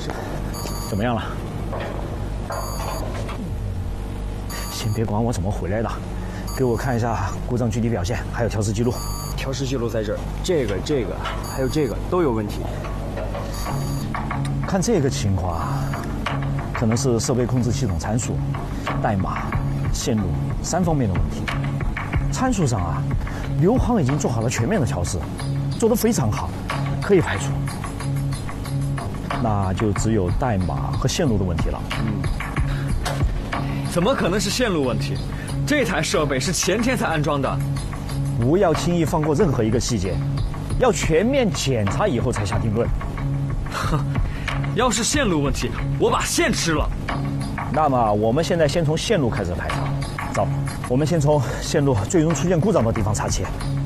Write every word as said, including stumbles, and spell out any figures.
怎么样了？先别管我怎么回来的，给我看一下故障具体表现，还有调试记录。 调试记录在这儿，这个、这个还有这个都有问题。 看这个情况，可能是设备控制系统参数、代码、线路三方面的问题。参数上啊，刘航已经做好了全面的调试，做得非常好，可以排除。那就只有代码和线路的问题了。 嗯，怎么可能是线路问题？这台设备是前天才安装的。 不要轻易放过任何一个细节，要全面检查以后才下定论。 哼，要是线路问题，我把线吃了。 那么我们现在先从线路开始排查。走，我们先从线路最终出现故障的地方查起。